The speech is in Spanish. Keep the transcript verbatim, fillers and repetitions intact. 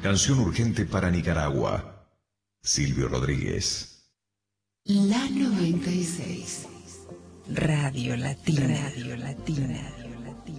Canción urgente para Nicaragua. Silvio Rodríguez. La noventa y seis. Radio Latina. Radio Latina.